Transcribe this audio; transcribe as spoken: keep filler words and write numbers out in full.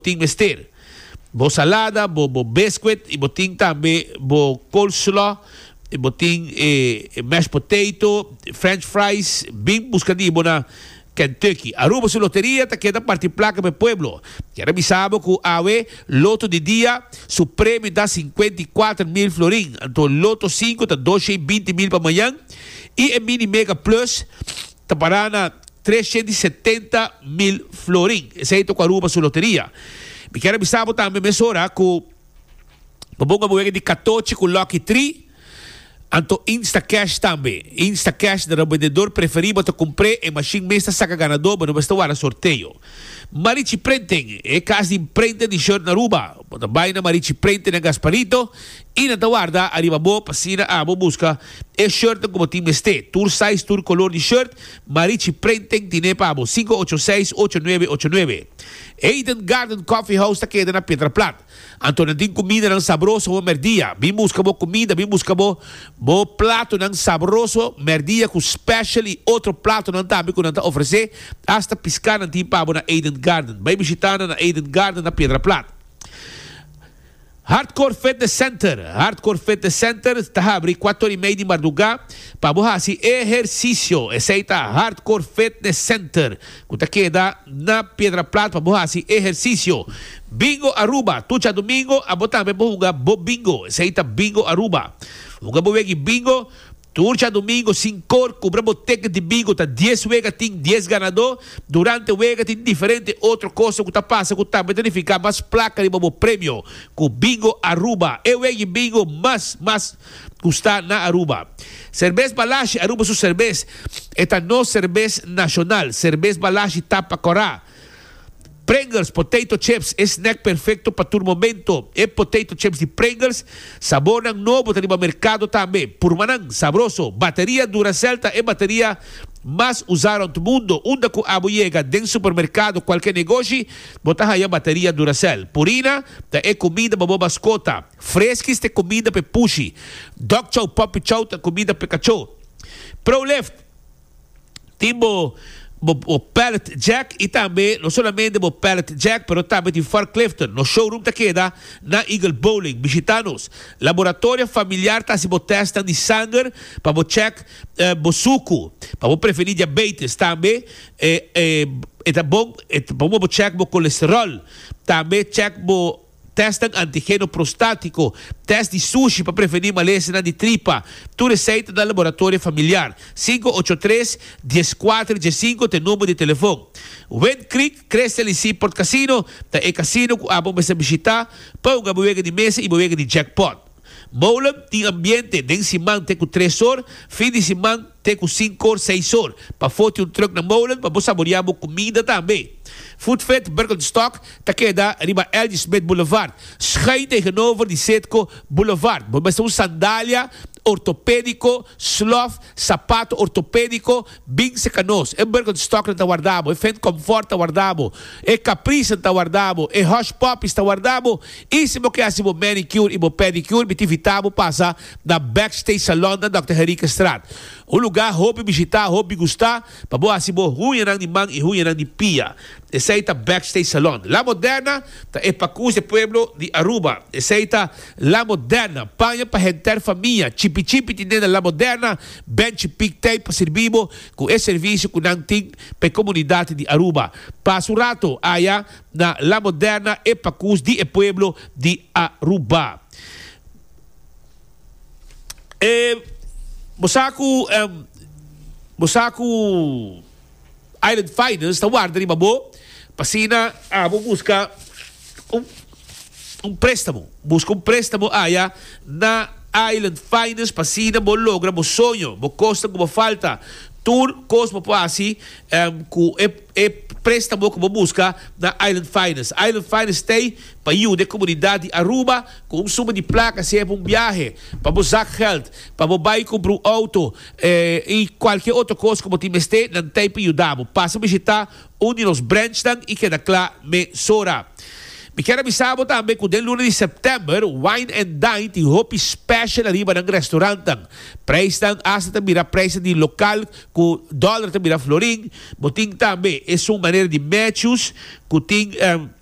ting mester. Bo salada, bo, bo biscuit, e boting também bo coleslaw, e boting eh, mashed potato, french fries, bem buscadinho na Kentucky. Aruba su loteria, ta queda parte placa para pueblo. Quero avisar que awe loto de dia, su prêmio dá cinquenta e quatro mil florim. Então loto cinco tá duzentos e vinte mil para amanhã. E em mini mega plus, tá parando trezentos e setenta mil florim. Esse aí com Aruba su loteria. Me quero avisar também, mesora, que babonga moega de catorze com Lucky três. Anto Instacash também. Instacash da vendedor preferido para comprar e machine mesta saca ganador, mas não basta o sorteio. Marichi Printing, é casa de print de shirt na Aruba. Bota vai na Marichi Printing na Gasparito e na Tawarda, arriba bo, passina, a bo busca e shirt como time este. Tour size, tour color de shirt, Marichi Printing, tiene pa bo, cinco ocho seis ocho nueve ocho nueve. Eden Garden Coffee House ta queda na Pietra Plat. Anto na din comida ng sabroso o merdia. Bim busca bo comida, bim busca bo bo plato ng sabroso merdia com special e outro plato ng tabi ko nanta oferecer hasta piscar ng timpa bo na Eden Garden. Vai visitar na Eden Garden na Pietra Plat. Hardcore Fitness Center. Hardcore Fitness Center está abre quatro e meia de madrugada para você exercício. Esse aí tá Hardcore Fitness Center. Que queda na Pedra Plata para você exercício. Bingo Aruba. Tucha domingo, a botar me jogar bo bingo. Esse aí tá Bingo Aruba. Jogar bo bingo. Turcha domingo, cinco, cobramos ticket de bingo, tá dez wegas, tem dez ganador. Durante o wega tem diferente outra coisa que tá passa, que tá verificar mais placa de bom prêmio. Com bingo Aruba. É o wega bingo mais, mais custa na Aruba. Cerveza Balache, Aruba su cerveza. Esta não cerveza nacional. Cerveza Balache tapa corá. Pringles, potato chips, snack perfeito para todo momento. É potato chips de Pringles, sabor ng novo, tá no mercado também. Purmanang, sabroso. Bateria Duracell, tá é bateria mais usada no mundo. Unda ko abo llega dentro do supermercado, qualquer negócio, botar aí a bateria Duracell. Purina, tá é comida para mascota. Fresquis, tá comida para pushi. Dog chow, puppy chow, tá comida para cachorro. Pro Left, timbo o pallet jack e também não somente o pallet jack, pero também tem Far Clifton. No showroom ta queda na Eagle Bowling. Visitanos. Laboratório familiar tá se bo testam de sangue para bo check uh, bo suco, para bo prevenir diabetes também. É é é bom, é bom bo check bo colesterol. Também check bo testam antígeno prostático, teste de sushi para prevenir malestar de tripa. Tu receita da laboratório familiar. cinco oito três, um quatro um cinco tem número de telefone. Wind Creek, Crescel e Seaport Casino, tá é casino que a bom você visitar, para uma boega de mesa e boega de jackpot. Moulin tem ambiente, den semana tem com três horas, fim de semana tem com cinco horas, seis horas. Para foto um truck na Moulin, para você saborear a comida também. Food Fit, Birkenstock, tá queda riba L G Smith Boulevard. Schijn tegenover die Setco Boulevard. Basta um sandália ortopédico, slof, sapato ortopédico, bem secanos. É Birkenstock na guardabo, é Fent Comfort na guardabo, é Caprice na guardabo, é Hush Pop está guardabo. E se mo que assim mo manicure e mo pedicure, bitivitabo passa na Backstage Salon da doutor Henrique Strat. Um lugar hobby visitar, hobby gostar, para boa assim mo ruim nang ni mang e ruim nang ni pia. Essa aí tá Backstage Salon. La Moderna, tá é Pacus de Pueblo de Aruba. Essa aí tá La Moderna, panha para rentar família. Chipi-chipi tinha La Moderna, bench pick tape para servir com esse serviço que não tem para a comunidade de Aruba. Passo rato, aí na La Moderna e Pacus de Pueblo de Aruba. Eh, Bosaku, um, Bosaku Island Finance, tá guarda de babo. Pasina, ah, vou buscar um, um préstamo. Busca um préstamo aí na Island Finance. Pasina, vou logra, vou sonho, vou costa, vou falta. Tur, cosmo po assim, um, com é, é préstamo que vou buscar na Island Finance. Island Finance tem para ajudar a comunidade de Aruba com um suma de placa, se é para um viagem, para usar geld, para você comprar um auto eh, e qualquer outra coisa que você tem, não tem para ajudar. Passa a visitar um dos branches e queda claro, me sora. Me quero avisar também que no lunes de setembro, Wine and Dine tem hope special arriba ng restaurante. Preço ng asa também a preço de local, com dólar também a florim. Boting também, é uma maneira de matches, que tem... Um,